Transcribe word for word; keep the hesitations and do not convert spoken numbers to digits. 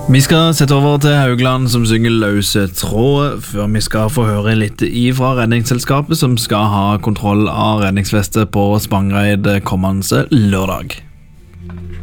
Vi skal sette over til Haugland som synger løse tråd, før vi skal få høre litt ifra redningsselskapet som skal ha kontroll av redningsvestet på Spangereid kommende lørdag.